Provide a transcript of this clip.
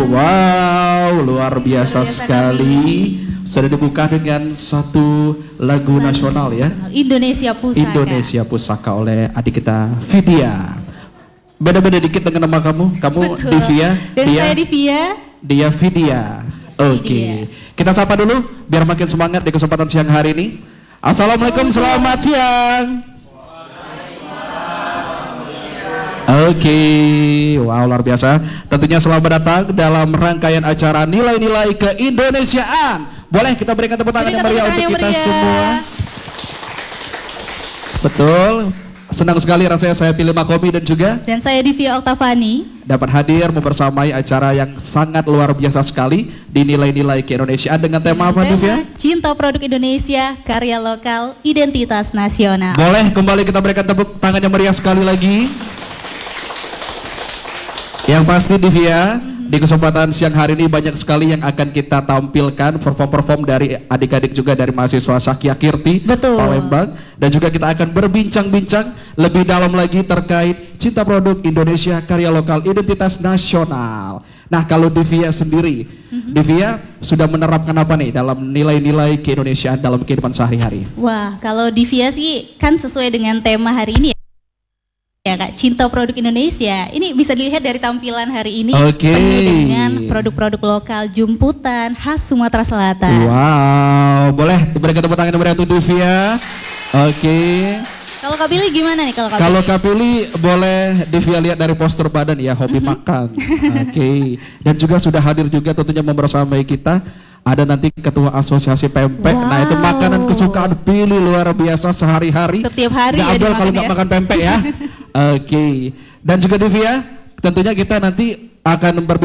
Wow, luar biasa sekali. Sudah dibuka dengan satu lagu nasional ya. Indonesia Pusaka. Indonesia Pusaka oleh adik kita Vidya. Beda-beda dikit dengan nama kamu. Kamu Betul. Divia. Dan saya Divia. Dia Vidya. Oke. Kita sapa dulu biar makin semangat di kesempatan siang hari ini. Assalamualaikum, selamat siang. Oke, wow luar biasa. Tentunya selamat datang dalam rangkaian acara nilai-nilai keindonesiaan. Boleh kita berikan tepuk tangan yang meriah untuk kita semua. Betul. Senang sekali rasanya saya pilih Makomi dan juga. Dan saya Divia Oktavani. Dapat hadir membersamai acara yang sangat luar biasa sekali di nilai-nilai keindonesiaan dengan tema apa Divia? Cinta produk Indonesia, karya lokal, identitas nasional. Boleh kembali kita berikan tepuk tangan yang meriah sekali lagi. Yang pasti Divia, di kesempatan siang hari ini banyak sekali yang akan kita tampilkan perform-perform dari adik-adik juga dari mahasiswa Syakia Kirti Palembang. Dan juga kita akan berbincang-bincang lebih dalam lagi terkait cinta produk Indonesia, karya lokal, identitas nasional. Nah kalau Divia sendiri, Divia sudah menerapkan apa nih dalam nilai-nilai keindonesiaan dalam kehidupan sehari-hari? Wah kalau Divia sih kan sesuai dengan tema hari ini ya Kak, cinta produk Indonesia. Ini bisa dilihat dari tampilan hari ini penuh dengan produk-produk lokal jumputan khas Sumatera Selatan. Wow, boleh diberikan tepuk tangan untuk Divia. Kalau Kak Pili gimana nih kalau Kak Pili? Kalau Kak Pili boleh Divia lihat dari postur badan ya, hobi makan. Dan juga sudah hadir juga tentunya membersamai kita. Ada nanti ketua asosiasi pempek. Nah itu makanan kesukaan Pili luar biasa sehari-hari. Setiap hari ya dimakan kalau nggak makan pempek ya. Dan juga Divia tentunya kita nanti akan